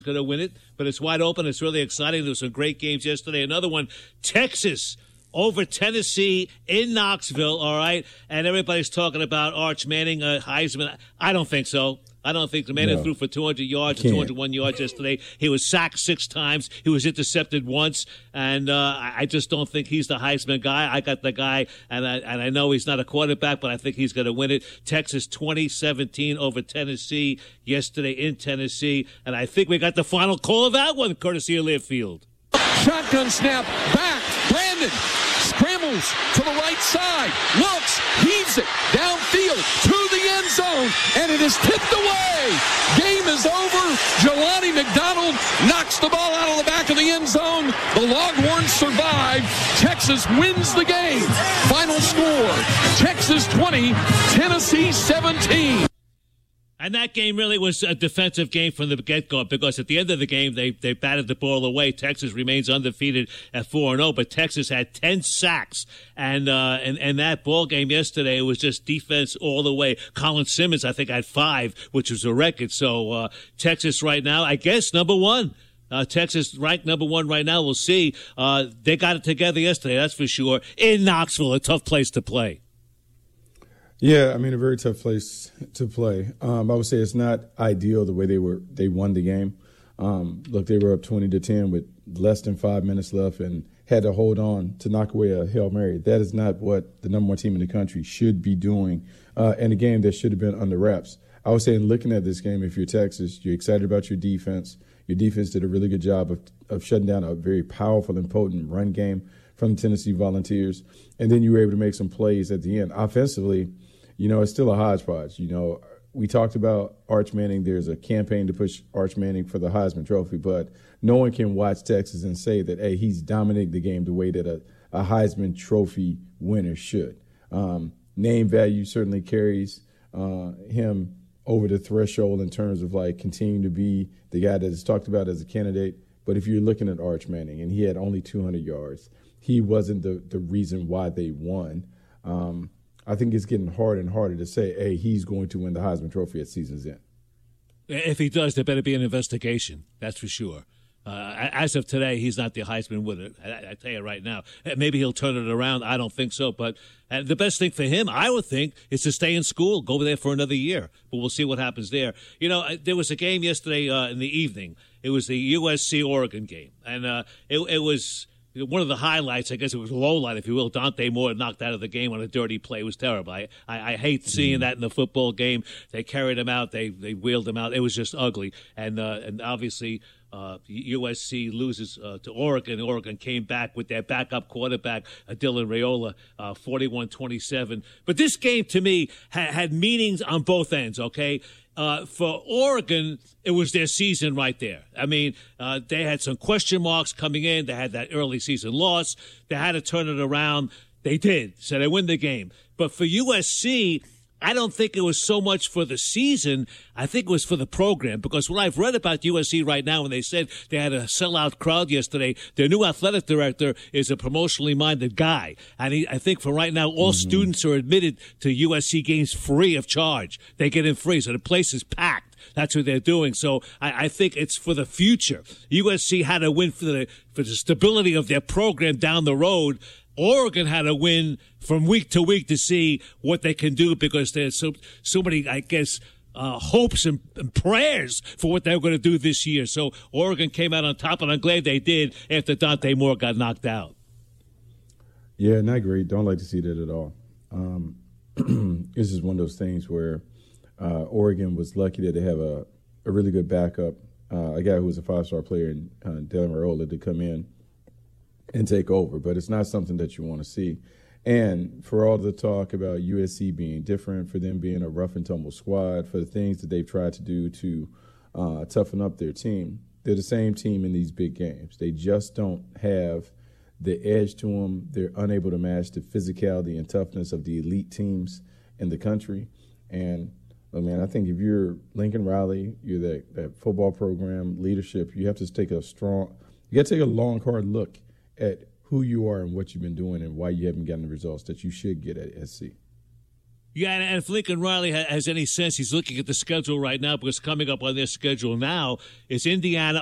going to win it, but it's wide open. It's really exciting. There were some great games yesterday. Another one, Texas over Tennessee in Knoxville, all right? And everybody's talking about Arch Manning, Heisman. I don't think so. I don't think the man who threw for 200 yards, 201 yards yesterday. He was sacked 6 times. He was intercepted once, and I just don't think he's the Heisman guy. I got the guy, and I know he's not a quarterback, but I think he's going to win it. Texas 20-17 over Tennessee yesterday in Tennessee, and I think we got the final call of that one, courtesy of Learfield. Shotgun snap, back, Brandon scrambles to the right side, looks, heaves it downfield to the end zone, and it is tipped away. Game is over. Jelani McDonald knocks the ball out of the back of the end zone. The Longhorns survive. Texas wins the game. Final score, Texas 20, Tennessee 17. And that game really was a defensive game from the get-go because at the end of the game, they batted the ball away. Texas remains undefeated at 4-0, but Texas had 10 sacks. And that ball game yesterday, it was just defense all the way. Colin Simmons, I think, had 5, which was a record. So Texas right now, I guess, number 1. Texas ranked number 1 right now. We'll see. They got it together yesterday, that's for sure. In Knoxville, a tough place to play. Yeah, I mean, a very tough place to play. I would say it's not ideal the way they won the game. Look, they were up 20-10 with less than 5 minutes left and had to hold on to knock away a Hail Mary. That is not what the number 1 team in the country should be doing in a game that should have been under wraps. I would say in looking at this game, if you're Texas, you're excited about your defense. Your defense did a really good job of shutting down a very powerful and potent run game from the Tennessee Volunteers. And then you were able to make some plays at the end. Offensively, it's still a hodgepodge. We talked about Arch Manning. There's a campaign to push Arch Manning for the Heisman Trophy, but no one can watch Texas and say that, hey, he's dominating the game the way that a Heisman Trophy winner should. Name value certainly carries him over the threshold in terms of, continuing to be the guy that is talked about as a candidate. But if you're looking at Arch Manning, and he had only 200 yards, he wasn't the reason why they won. I think it's getting harder and harder to say, hey, he's going to win the Heisman Trophy at season's end. If he does, there better be an investigation. That's for sure. As of today, he's not the Heisman winner. I tell you right now. Maybe he'll turn it around. I don't think so. But the best thing for him, I would think, is to stay in school, go there for another year. But we'll see what happens there. There was a game yesterday in the evening. It was the USC-Oregon game. And it was one of the highlights, I guess it was a low light, if you will. Dante Moore knocked out of the game on a dirty play. It was terrible. I hate seeing that in the football game. They carried him out. They wheeled him out. It was just ugly. And obviously USC loses to Oregon. Oregon came back with their backup quarterback, Dylan Raiola, 41-27. But this game, to me, had meanings on both ends, okay? For Oregon, it was their season right there. I mean, they had some question marks coming in. They had that early season loss. They had to turn it around. They did. So they win the game. But for USC, I don't think it was so much for the season. I think it was for the program, because what I've read about USC right now, when they said they had a sellout crowd yesterday, their new athletic director is a promotionally minded guy. And I think for right now, all students are admitted to USC games free of charge. They get in free, so the place is packed. That's what they're doing. So I think it's for the future. USC had to win for the stability of their program down the road. Oregon had to win from week to week to see what they can do, because there's so many, I guess, hopes and prayers for what they were going to do this year. So Oregon came out on top, and I'm glad they did after Dante Moore got knocked out. Yeah, and I agree. Don't like to see that at all. This is one of those things where Oregon was lucky that they have a really good backup, a guy who was a 5-star player, Dylan Raiola, to come in and take over. But it's not something that you want to see. And for all the talk about USC being different, for them being a rough and tumble squad, for the things that they've tried to do to toughen up their team, they're the same team in these big games. They just don't have the edge to them. They're unable to match the physicality and toughness of the elite teams in the country. And, I think if you're Lincoln Riley, you're that football program leadership, you have to take a long, hard look at who you are and what you've been doing and why you haven't gotten the results that you should get at SC. Yeah, and if Lincoln Riley has any sense, he's looking at the schedule right now, because coming up on their schedule now is Indiana,